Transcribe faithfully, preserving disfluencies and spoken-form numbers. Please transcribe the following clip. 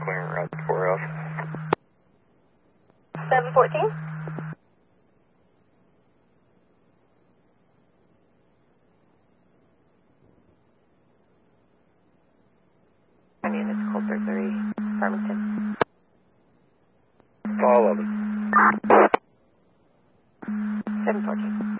clearing route four F. seven fourteen. I mean, it's Coulter three, Farmington. All of them. seven fourteen.